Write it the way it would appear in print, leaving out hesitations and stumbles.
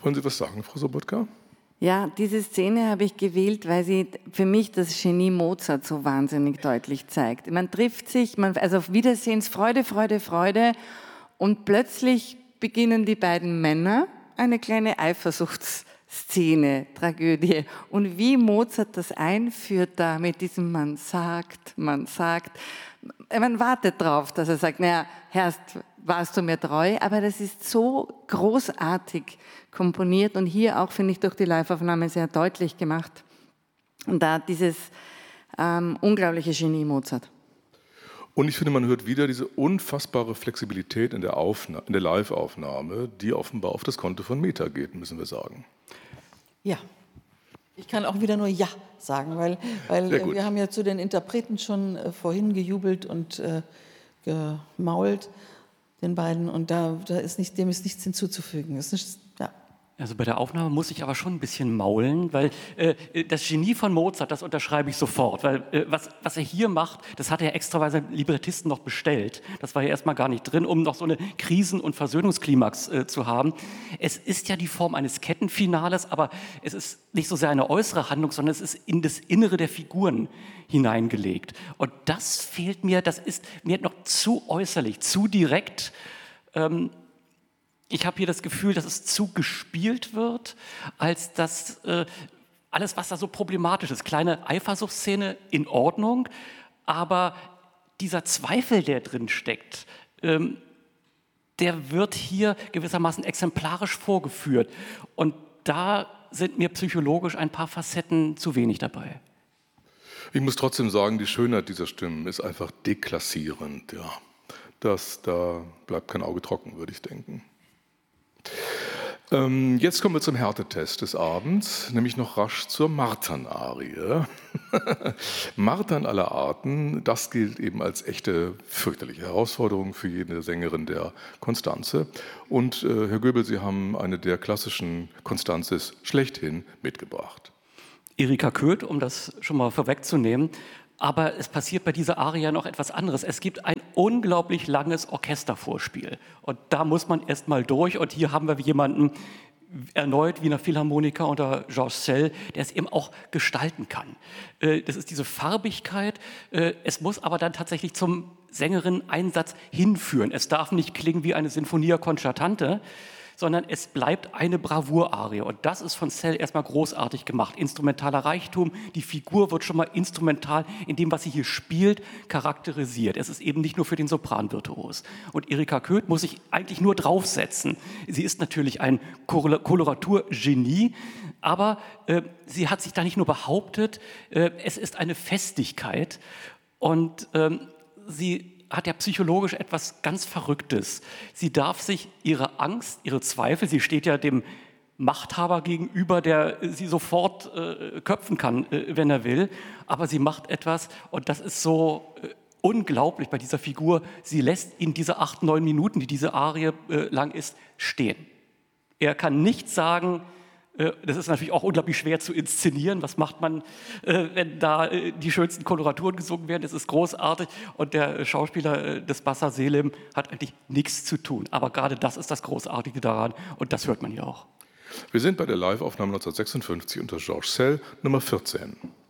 Wollen Sie was sagen, Frau Sobotka? Ja, diese Szene habe ich gewählt, weil sie für mich das Genie Mozart so wahnsinnig deutlich zeigt. Man trifft sich, also auf Wiedersehensfreude, Freude, Freude, und plötzlich beginnen die beiden Männer eine kleine Eifersuchtsszene, Tragödie. Und wie Mozart das einführt da mit diesem man sagt, man wartet drauf, dass er sagt, naja, Herrst, warst du mir treu? Aber das ist so großartig komponiert und hier auch, finde ich, durch die Live-Aufnahme sehr deutlich gemacht. Und da dieses unglaubliche Genie Mozart. Und ich finde, man hört wieder diese unfassbare Flexibilität in der Live-Aufnahme, die offenbar auf das Konto von Meta geht, müssen wir sagen. Ja, ich kann auch wieder nur Ja sagen, weil wir haben ja zu den Interpreten schon vorhin gejubelt und gemault, den beiden, und dem ist nichts hinzuzufügen. Es ist, ja. Also bei der Aufnahme muss ich aber schon ein bisschen maulen, weil das Genie von Mozart, das unterschreibe ich sofort, weil was er hier macht, das hat er extra bei seinem Librettisten noch bestellt. Das war ja erstmal gar nicht drin, um noch so eine Krisen- und Versöhnungsklimax zu haben. Es ist ja die Form eines Kettenfinales, aber es ist nicht so sehr eine äußere Handlung, sondern es ist in das Innere der Figuren hineingelegt. Und das fehlt mir, das ist mir noch zu äußerlich, zu direkt. Ich habe hier das Gefühl, dass es zu gespielt wird, als dass alles, was da so problematisch ist, kleine Eifersuchtsszene in Ordnung, aber dieser Zweifel, der drin steckt, der wird hier gewissermaßen exemplarisch vorgeführt. Und da sind mir psychologisch ein paar Facetten zu wenig dabei. Ich muss trotzdem sagen, die Schönheit dieser Stimmen ist einfach deklassierend. Ja. Da bleibt kein Auge trocken, würde ich denken. Jetzt kommen wir zum Härtetest des Abends, nämlich noch rasch zur Martern-Arie. Martern aller Arten, das gilt eben als echte fürchterliche Herausforderung für jede Sängerin der Constanze. Und Herr Göbel, Sie haben eine der klassischen Constanzes schlechthin mitgebracht. Erika Köth, um das schon mal vorwegzunehmen. Aber es passiert bei dieser Arie noch etwas anderes. Es gibt ein unglaublich langes Orchestervorspiel. Und da muss man erst mal durch. Und hier haben wir jemanden erneut wie eine Philharmoniker unter Georges Szell, der es eben auch gestalten kann. Das ist diese Farbigkeit. Es muss aber dann tatsächlich zum Sängerin-Einsatz hinführen. Es darf nicht klingen wie eine Sinfonia concertante, sondern es bleibt eine Bravour-Arie. Und das ist von Szell erstmal großartig gemacht. Instrumentaler Reichtum, die Figur wird schon mal instrumental in dem, was sie hier spielt, charakterisiert. Es ist eben nicht nur für den Sopran virtuos. Und Erika Köth muss sich eigentlich nur draufsetzen. Sie ist natürlich ein Koloraturgenie, aber sie hat sich da nicht nur behauptet, es ist eine Festigkeit und sie hat ja psychologisch etwas ganz Verrücktes. Sie darf sich ihre Angst, ihre Zweifel, sie steht ja dem Machthaber gegenüber, der sie sofort köpfen kann, wenn er will, aber sie macht etwas und das ist so unglaublich bei dieser Figur, sie lässt ihn diese 8, 9 Minuten, die diese Arie lang ist, stehen. Er kann nichts sagen. Das ist natürlich auch unglaublich schwer zu inszenieren. Was macht man, wenn da die schönsten Koloraturen gesungen werden? Das ist großartig. Und der Schauspieler des Bassa Selim hat eigentlich nichts zu tun. Aber gerade das ist das Großartige daran. Und das hört man hier auch. Wir sind bei der Live-Aufnahme 1956 unter Georges Szell, Nummer 14.